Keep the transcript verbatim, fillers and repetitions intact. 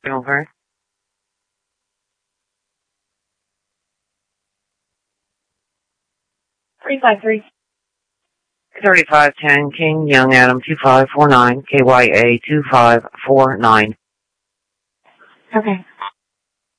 Over. three five three. thirty-five ten King, Young Adam two five four nine, K Y A two five four nine. Okay.